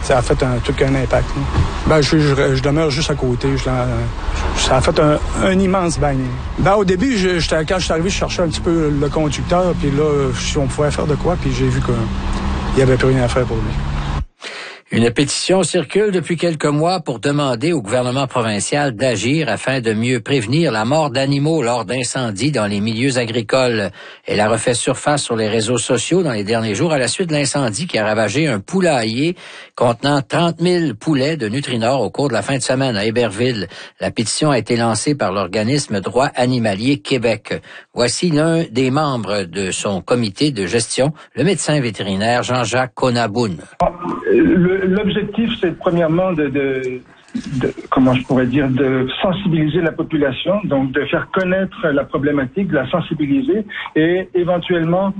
ça a fait tout qu'un impact. Ben, je demeure juste à côté. Ça a fait un immense bagne. Ben, au début, quand je suis arrivé, je cherchais un petit peu le conducteur, puis là, si on pouvait faire de quoi, puis j'ai vu qu'il n'y avait plus rien à faire pour lui. Une pétition circule depuis quelques mois pour demander au gouvernement provincial d'agir afin de mieux prévenir la mort d'animaux lors d'incendies dans les milieux agricoles. Elle a refait surface sur les réseaux sociaux dans les derniers jours à la suite de l'incendie qui a ravagé un poulailler contenant 30 000 poulets de Nutrinor au cours de la fin de semaine à Héberville. La pétition a été lancée par l'organisme Droits animaliers Québec. Voici l'un des membres de son comité de gestion, le médecin vétérinaire Jean-Jacques Conaboun. L'objectif, c'est premièrement comment je pourrais dire, de sensibiliser la population, donc de faire connaître la problématique, de la sensibiliser et éventuellement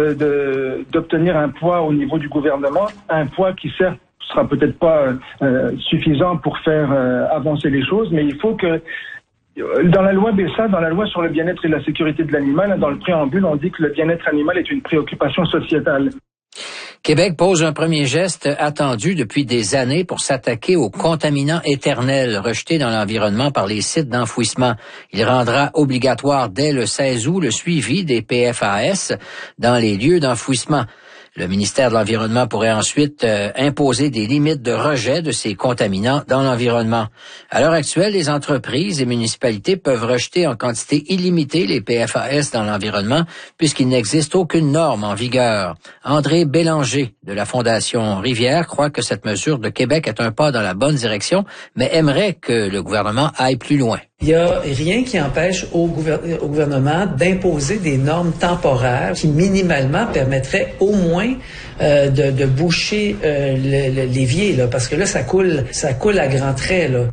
d'obtenir un poids au niveau du gouvernement, un poids qui certes sera peut-être pas suffisant pour faire avancer les choses, mais il faut que dans la loi BESA, dans la loi sur le bien-être et la sécurité de l'animal, dans le préambule, on dit que le bien-être animal est une préoccupation sociétale. Québec pose un premier geste attendu depuis des années pour s'attaquer aux contaminants éternels rejetés dans l'environnement par les sites d'enfouissement. Il rendra obligatoire dès le 16 août le suivi des PFAS dans les lieux d'enfouissement. Le ministère de l'Environnement pourrait ensuite imposer des limites de rejet de ces contaminants dans l'environnement. À l'heure actuelle, les entreprises et municipalités peuvent rejeter en quantité illimitée les PFAS dans l'environnement puisqu'il n'existe aucune norme en vigueur. André Bélanger de la Fondation Rivière croit que cette mesure de Québec est un pas dans la bonne direction, mais aimerait que le gouvernement aille plus loin. Il n'y a rien qui empêche au gouvernement d'imposer des normes temporaires qui minimalement permettraient au moins de boucher l'évier, là, parce que là, ça coule à grands traits, là.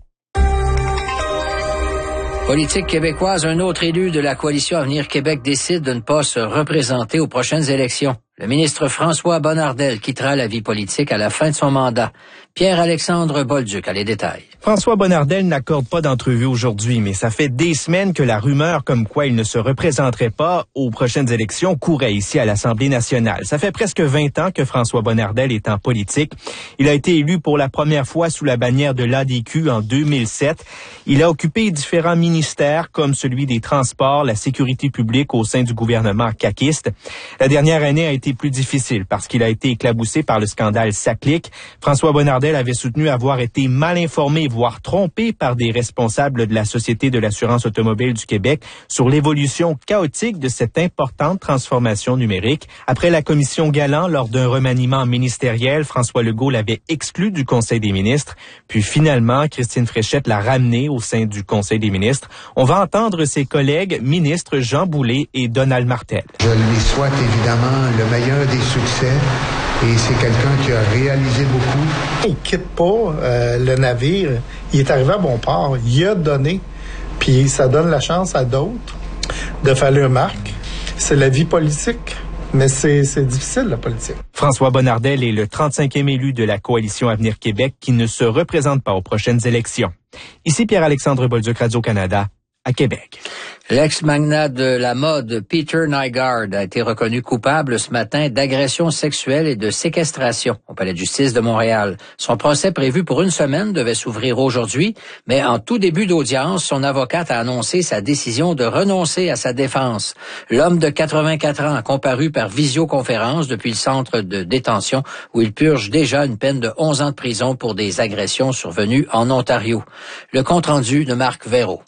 Politique québécoise, un autre élu de la coalition Avenir Québec décide de ne pas se représenter aux prochaines élections. Le ministre François Bonnardel quittera la vie politique à la fin de son mandat. Pierre-Alexandre Bolduc a les détails. François Bonnardel n'accorde pas d'entrevue aujourd'hui, mais ça fait des semaines que la rumeur comme quoi il ne se représenterait pas aux prochaines élections courait ici à l'Assemblée nationale. Ça fait presque 20 ans que François Bonnardel est en politique. Il a été élu pour la première fois sous la bannière de l'ADQ en 2007. Il a occupé différents ministères comme celui des Transports, la sécurité publique au sein du gouvernement caquiste. La dernière année a été plus difficile parce qu'il a été éclaboussé par le scandale Saclic. François Bonnardel avait soutenu avoir été mal informé, voire trompé par des responsables de la Société de l'assurance automobile du Québec sur l'évolution chaotique de cette importante transformation numérique. Après la commission Galland, lors d'un remaniement ministériel, François Legault l'avait exclu du Conseil des ministres. Puis finalement, Christine Fréchette l'a ramené au sein du Conseil des ministres. On va entendre ses collègues ministres Jean Boulet et Donald Martel. Je lui souhaite évidemment le meilleur des succès. Et c'est quelqu'un qui a réalisé beaucoup. Il quitte pas le navire. Il est arrivé à bon port. Il a donné. Puis ça donne la chance à d'autres de faire leur marque. C'est la vie politique. Mais c'est difficile, la politique. François Bonnardel est le 35e élu de la coalition Avenir Québec qui ne se représente pas aux prochaines élections. Ici Pierre-Alexandre Bolduc, Radio-Canada, à Québec. L'ex-magnat de la mode Peter Nygard a été reconnu coupable ce matin d'agression sexuelle et de séquestration au Palais de justice de Montréal. Son procès prévu pour une semaine devait s'ouvrir aujourd'hui, mais en tout début d'audience, son avocate a annoncé sa décision de renoncer à sa défense. L'homme de 84 ans a comparu par visioconférence depuis le centre de détention où il purge déjà une peine de 11 ans de prison pour des agressions survenues en Ontario. Le compte-rendu de Marc Véraud.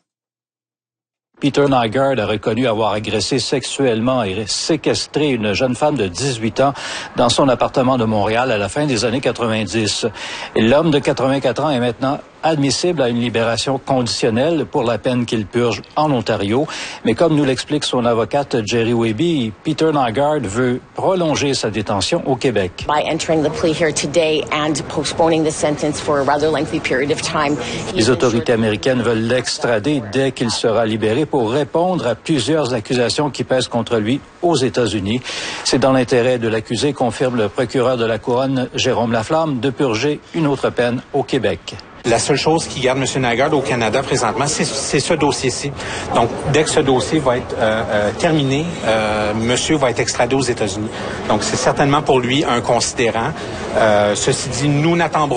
Peter Nygard a reconnu avoir agressé sexuellement et séquestré une jeune femme de 18 ans dans son appartement de Montréal à la fin des années 90. L'homme de 84 ans est maintenant admissible à une libération conditionnelle pour la peine qu'il purge en Ontario. Mais comme nous l'explique son avocate Jerry Weby, Peter Nygard veut prolonger sa détention au Québec. By entering the plea here today and postponing the sentence for a rather lengthy period of time. Les autorités américaines veulent l'extrader dès qu'il sera libéré pour répondre à plusieurs accusations qui pèsent contre lui aux États-Unis. C'est dans l'intérêt de l'accusé, confirme le procureur de la Couronne, Jérôme Laflamme, de purger une autre peine au Québec. La seule chose qui garde M. Nygard au Canada présentement, c'est ce dossier-ci. Donc, dès que ce dossier va être terminé, monsieur va être extradé aux États-Unis. Donc, c'est certainement pour lui un considérant. Ceci dit, nous n'attendons